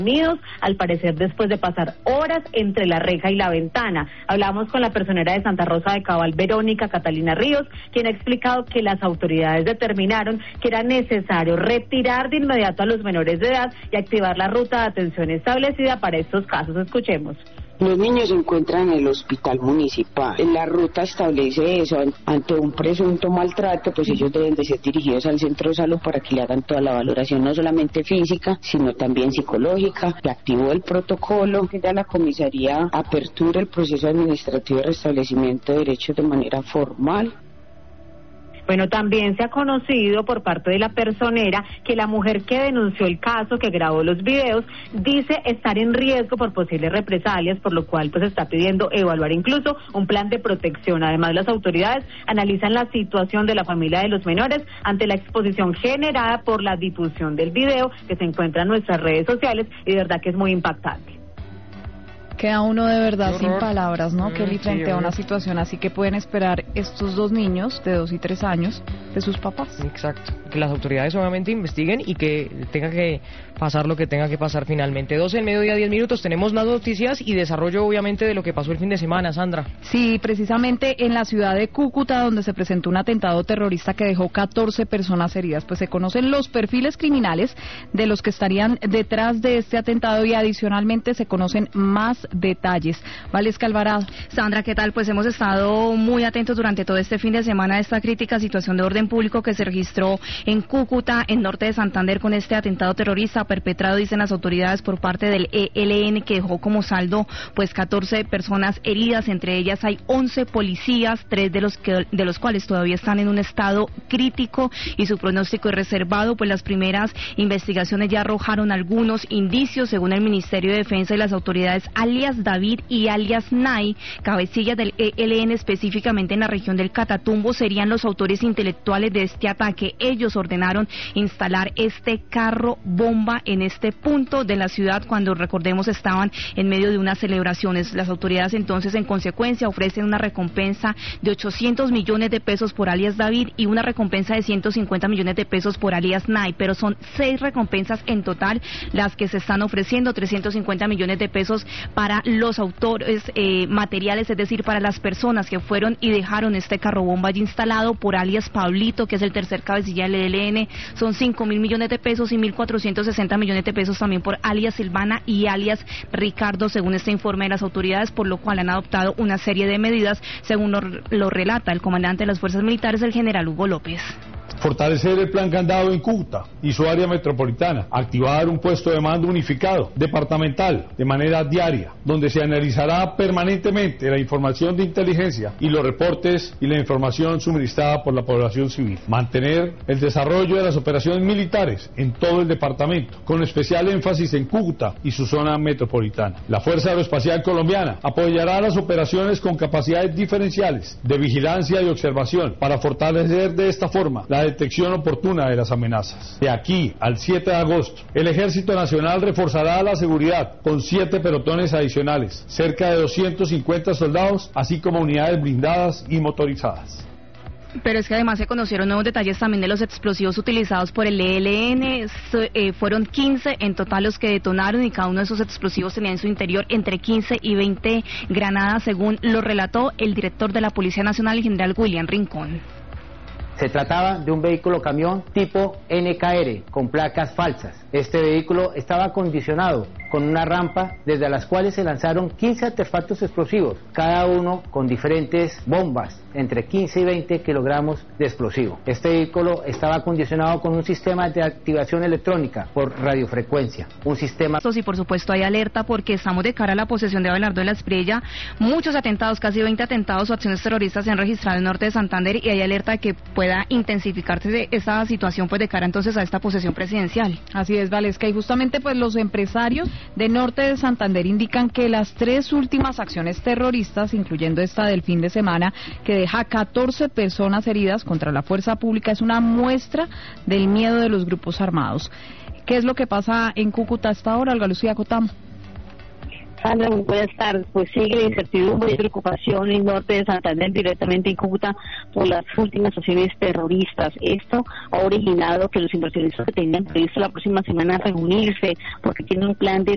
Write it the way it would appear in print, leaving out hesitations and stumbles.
Unidos, al parecer después de pasar horas entre la reja y la ventana. Hablamos con la personera de Santa Rosa de Cabal, Verónica Catalina Ríos, quien ha explicado que las autoridades determinaron que era necesario retirar de inmediato a los menores de edad y activar la ruta de atención establecida para estos casos. Escuchemos. Los niños se encuentran en el hospital municipal. La ruta establece eso. Ante un presunto maltrato, pues ellos deben de ser dirigidos al centro de salud para que le hagan toda la valoración, no solamente física, sino también psicológica. Se activó el protocolo, que ya la comisaría apertura el proceso administrativo de restablecimiento de derechos de manera formal. Bueno, también se ha conocido por parte de la personera que la mujer que denunció el caso, que grabó los videos, dice estar en riesgo por posibles represalias, por lo cual pues está pidiendo evaluar incluso un plan de protección. Además, las autoridades analizan la situación de la familia de los menores ante la exposición generada por la difusión del video que se encuentra en nuestras redes sociales y de verdad que es muy impactante. Queda uno de verdad sin palabras, ¿no, Kelly, frente a una situación así que pueden esperar estos dos niños de 2 y 3 años de sus papás? Exacto, que las autoridades obviamente investiguen y que tenga que pasar lo que tenga que pasar finalmente. 12 del mediodía, 10 minutos, tenemos más noticias y desarrollo obviamente de lo que pasó el fin de semana, Sandra. Sí, precisamente en la ciudad de Cúcuta, donde se presentó un atentado terrorista que dejó 14 personas heridas, pues se conocen los perfiles criminales de los que estarían detrás de este atentado y adicionalmente se conocen más detalles. Valesca Alvarado. Sandra, ¿qué tal? Pues hemos estado muy atentos durante todo este fin de semana a esta crítica situación de orden público que se registró en Cúcuta, en norte de Santander, con este atentado terrorista perpetrado, dicen las autoridades, por parte del ELN, que dejó como saldo pues 14 personas heridas, entre ellas hay 11 policías, 3 de los cuales todavía están en un estado crítico y su pronóstico es reservado, pues las primeras investigaciones ya arrojaron algunos indicios, según el Ministerio de Defensa y las autoridades. Alias David y alias Nay, cabecillas del ELN específicamente en la región del Catatumbo, serían los autores intelectuales de este ataque. Ellos ordenaron instalar este carro bomba en este punto de la ciudad cuando, recordemos, estaban en medio de unas celebraciones. Las autoridades entonces, en consecuencia, ofrecen una recompensa de 800 millones de pesos por alias David y una recompensa de 150 millones de pesos por alias Nay, pero son 6 recompensas en total las que se están ofreciendo, 350 millones de pesos para los autores materiales, es decir, para las personas que fueron y dejaron este carro bomba allí instalado. Por alias Pablito, que es el tercer cabecilla del ELN, son 5.000 millones de pesos y 1.460 millones de pesos también por alias Silvana y alias Ricardo, según este informe de las autoridades, por lo cual han adoptado una serie de medidas, según lo relata el comandante de las fuerzas militares, el general Hugo López. Fortalecer el plan candado en Cúcuta y su área metropolitana, activar un puesto de mando unificado, departamental, de manera diaria, donde se analizará permanentemente la información de inteligencia y los reportes y la información suministrada por la población civil. Mantener el desarrollo de las operaciones militares en todo el departamento, con especial énfasis en Cúcuta y su zona metropolitana. La Fuerza Aeroespacial Colombiana apoyará las operaciones con capacidades diferenciales de vigilancia y observación para fortalecer de esta forma la detección oportuna de las amenazas. De aquí al 7 de agosto, el Ejército Nacional reforzará la seguridad con 7 pelotones adicionales, cerca de 250 soldados, así como unidades blindadas y motorizadas. Pero es que además se conocieron nuevos detalles también de los explosivos utilizados por el ELN. Fueron 15 en total los que detonaron y cada uno de esos explosivos tenía en su interior entre 15 y 20 granadas, según lo relató el director de la Policía Nacional, el general William Rincón. Se trataba de un vehículo camión tipo NKR con placas falsas. Este vehículo estaba acondicionado con una rampa desde las cuales se lanzaron 15 artefactos explosivos, cada uno con diferentes bombas, entre 15 y 20 kilogramos de explosivo. Este vehículo estaba acondicionado con un sistema de activación electrónica por radiofrecuencia, un sistema... Y por supuesto hay alerta porque estamos de cara a la posesión de Abelardo de la Espriella. Muchos atentados, casi 20 atentados o acciones terroristas se han registrado en el norte de Santander y hay alerta de que pueda intensificarse esta situación pues de cara entonces a esta posesión presidencial. Así es, Valesca, y justamente pues los empresarios de norte de Santander indican que las 3 últimas acciones terroristas, incluyendo esta del fin de semana, que deja 14 personas heridas contra la fuerza pública, es una muestra del miedo de los grupos armados. ¿Qué es lo que pasa en Cúcuta hasta ahora, Olga Lucía Cotamo? Sandra, muy buenas tardes. Pues sigue la incertidumbre y preocupación en el norte de Santander, directamente en Cúcuta, por las últimas acciones terroristas. Esto ha originado que los inversionistas que tenían previsto la próxima semana reunirse porque tienen un plan de